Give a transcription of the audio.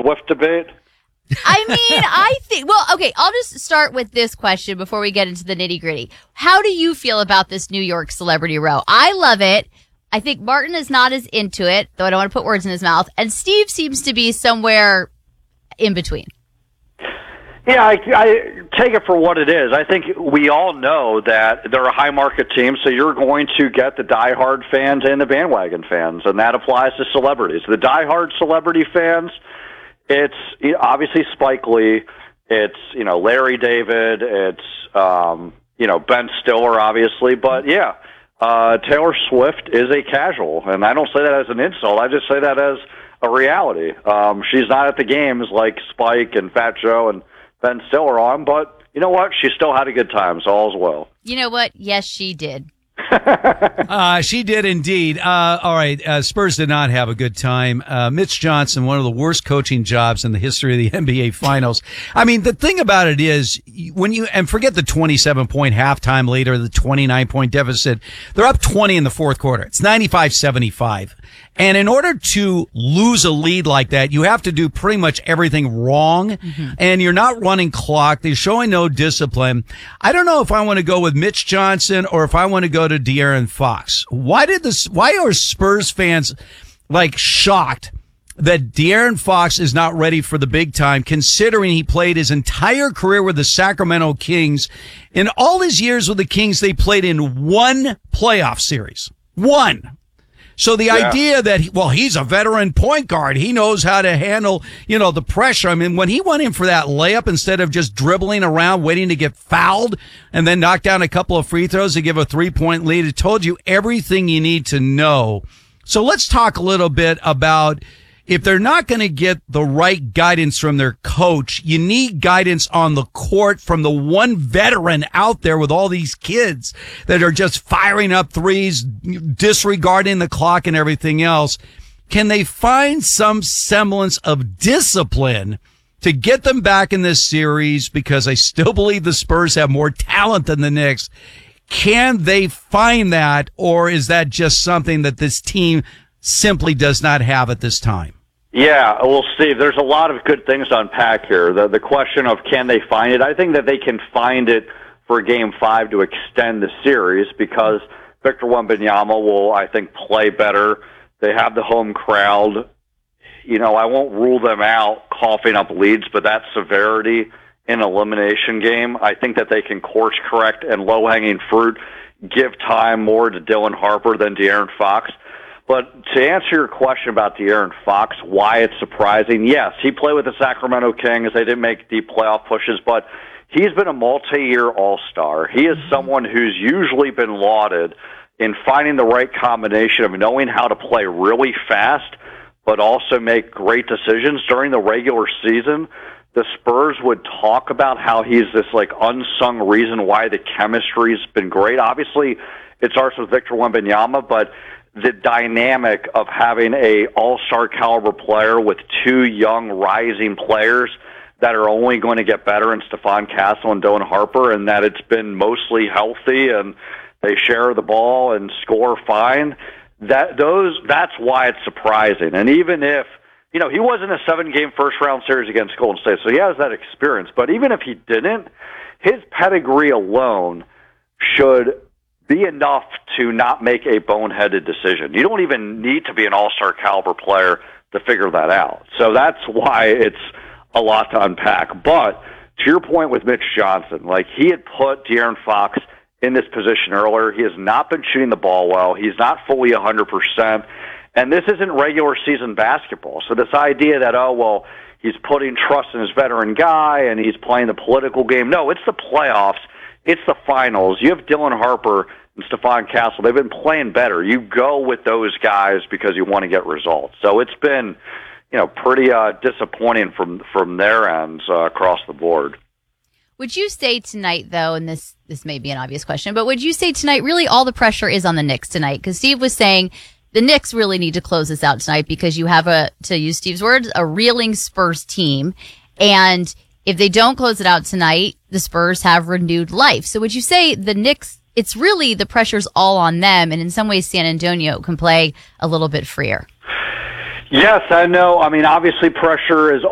Swift debate? I mean, I think, well, okay, I'll just start with this question before we get into the nitty gritty. How do you feel about this New York Celebrity Row? I love it. I think Martin is not as into it, though I don't want to put words in his mouth. And Steve seems to be somewhere in between. Yeah, I take it for what it is. I think we all know that they're a high-market team, so you're going to get the diehard fans and the bandwagon fans, and that applies to celebrities. The diehard celebrity fans, it's obviously Spike Lee, it's Larry David, it's Ben Stiller, obviously, but yeah, Taylor Swift is a casual, and I don't say that as an insult. I just say that as a reality. She's not at the games like Spike and Fat Joe and Ben Stiller on, but you know what? She still had a good time, so all's well. You know what? Yes, she did. She did indeed. All right. Spurs did not have a good time. Mitch Johnson, one of the worst coaching jobs in the history of the NBA Finals. I mean, the thing about it is and forget the 27-point halftime lead or the 29-point deficit. They're up 20 in the fourth quarter. It's 95-75. And in order to lose a lead like that, you have to do pretty much everything wrong. Mm-hmm. And you're not running clock. They're showing no discipline. I don't know if I want to go with Mitch Johnson or if I want to go to De'Aaron Fox. Why are Spurs fans shocked that De'Aaron Fox is not ready for the big time, considering he played his entire career with the Sacramento Kings? In all his years with the Kings, they played in one playoff series. One. So the idea that, he's a veteran point guard. He knows how to handle, the pressure. I mean, when he went in for that layup, instead of just dribbling around, waiting to get fouled and then knock down a couple of free throws to give a 3-point lead, it told you everything you need to know. So let's talk a little bit about if they're not going to get the right guidance from their coach, you need guidance on the court from the one veteran out there with all these kids that are just firing up threes, disregarding the clock and everything else. Can they find some semblance of discipline to get them back in this series? Because I still believe the Spurs have more talent than the Knicks. Can they find that, or is that just something that this team simply does not have at this time? Yeah, well, Steve, there's a lot of good things to unpack here. The question of can they find it, I think that they can find it for Game 5 to extend the series because Victor Wembanyama will, I think, play better. They have the home crowd. I won't rule them out coughing up leads, but that severity in an elimination game, I think that they can course correct and low-hanging fruit give time more to Dylan Harper than De'Aaron Fox. But to answer your question about De'Aaron Fox, why it's surprising, yes, he played with the Sacramento Kings. They didn't make deep playoff pushes, but he's been a multi-year all-star. He is someone who's usually been lauded in finding the right combination of knowing how to play really fast but also make great decisions. During the regular season, the Spurs would talk about how he's this unsung reason why the chemistry's been great. Obviously, it starts with Victor Wembanyama, but the dynamic of having a all-star caliber player with two young rising players that are only going to get better in Stephon Castle and Dylan Harper, and that it's been mostly healthy and they share the ball and score fine. That's why it's surprising. And even if he wasn't a 7-game first-round series against Golden State, so he has that experience. But even if he didn't, his pedigree alone should be enough to not make a boneheaded decision. You don't even need to be an all-star caliber player to figure that out. So that's why it's a lot to unpack. But to your point with Mitch Johnson, he had put De'Aaron Fox in this position earlier. He has not been shooting the ball well. He's not fully 100%. And this isn't regular season basketball. So this idea that, he's putting trust in his veteran guy and he's playing the political game. No, it's the playoffs. It's the finals. You have Dylan Harper and Stephon Castle. They've been playing better. You go with those guys because you want to get results. So it's been, pretty disappointing from their ends across the board. Would you say tonight, though, and this may be an obvious question, but would you say tonight really all the pressure is on the Knicks tonight? Because Steve was saying the Knicks really need to close this out tonight because you have to use Steve's words, a reeling Spurs team. And if they don't close it out tonight, the Spurs have renewed life. So would you say the Knicks, it's really the pressure's all on them, and in some ways San Antonio can play a little bit freer? Yes, I know. I mean, obviously pressure is